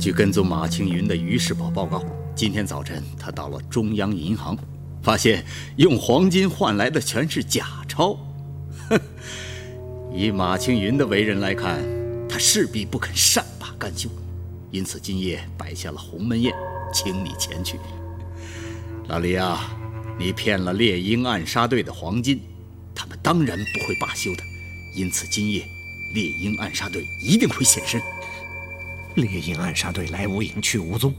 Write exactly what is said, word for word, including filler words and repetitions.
据跟踪马青云的于世宝报告，今天早晨他到了中央银行，发现用黄金换来的全是假钞。哼，以马青云的为人来看，他势必不肯善罢甘休，因此今夜摆下了鸿门宴，请你前去。老李啊，你骗了猎鹰暗杀队的黄金，他们当然不会罢休的，因此今夜猎鹰暗杀队一定会现身。 猎鹰暗杀队来无影去无踪，